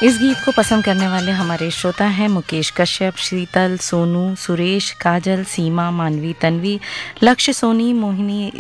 इस गीत को पसंद करने वाले हमारे श्रोता हैं मुकेश कश्यप, शीतल, सोनू, सुरेश, काजल, सीमा, मानवी, तन्वी, लक्ष्य, सोनी, मोहिनी,